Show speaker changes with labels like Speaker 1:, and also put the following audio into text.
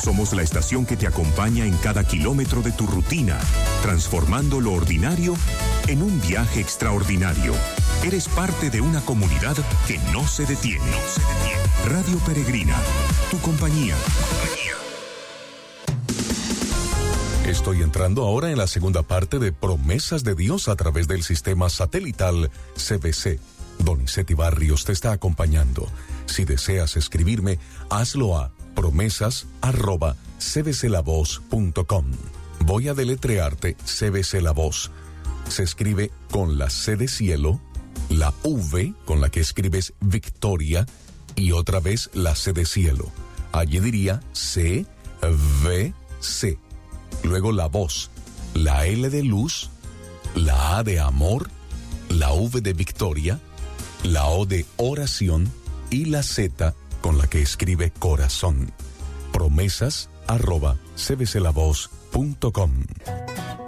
Speaker 1: Somos la estación que te acompaña en cada kilómetro de tu rutina, transformando lo ordinario en un viaje extraordinario. Eres parte de una comunidad que no se detiene. Radio Peregrina, tu compañía.
Speaker 2: Estoy entrando ahora en la segunda parte de Promesas de Dios a través del sistema satelital CBC. Donizetti Barrios te está acompañando. Si deseas escribirme, hazlo a promesas@cbclavoz.com. Voy a deletrearte CBC La Voz. Se escribe con la C de cielo, la V con la que escribes Victoria y otra vez la C de cielo. Allí diría CVC. Luego la voz, la L de luz, la A de amor, la V de victoria, la O de oración y la Z con la que escribe corazón. Promesas@cbclavoz.com.